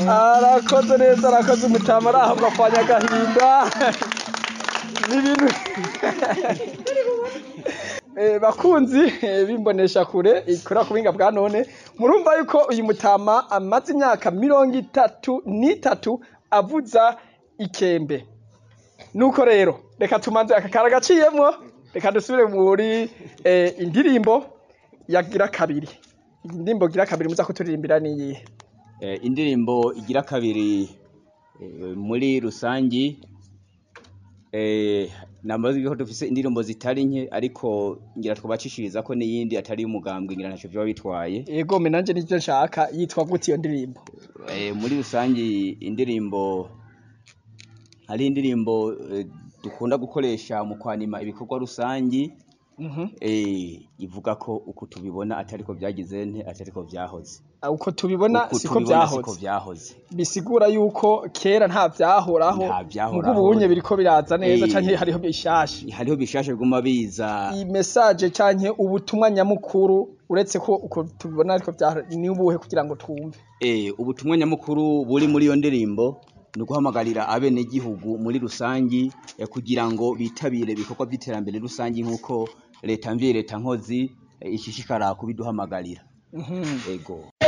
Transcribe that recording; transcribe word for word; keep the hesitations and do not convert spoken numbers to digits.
arakoze neza, arakoze umutama arahabwa apfanya agahinda n'ibintu bakunzi bimbonesha kure ikora ku binga bwa none, murumva yuko uyu mutama amaze imyaka mirongo itatu n'itatu avuza ikembe. Nuko rero reka tumanze akakara gaciyemwo, reka dusubire muri indirimbo yagira kabiri. Indirimbo gira kabiri muza kuturirimbira niyihe? Indirimbo igira kabiri muri rusangi namaze ko dufise indirimbo zitari nke, ariko ngira twabacishiriza ko n'iyindi atari umugambwe ngira ntaco byo bitwaye. Yego me nanje nivyo nshaka, yitwa gute iyo ndirimbo? Muri rusangi indirimbo hari indirimbo dukunda gukoresha mu kwanima ibikorwa rusangi, ivuga ko uko tubibona atariko byagize nte atariko vyahoze. Uko tubibona siko vyahoze, bisigura yuko kera nta vyahoraho, mugo ubunye biriko biraza neza canke hariho bishashe. Hariho bishashe biguma biza. I message canke ubutumwa nyamukuru uretse ko uko tubibona ariko vyahoze ni ubuhe kugira ngo twumve? Eh ubutumwa nyamukuru buri muri iyo ndirimbo ni guhamagarira abene gihugu muri rusangi kugira ngo bitabire ibikorwa by'iterambere rusangi nkuko leta mvye leta nkozi ishishikara kubiduhamagarira. Ego.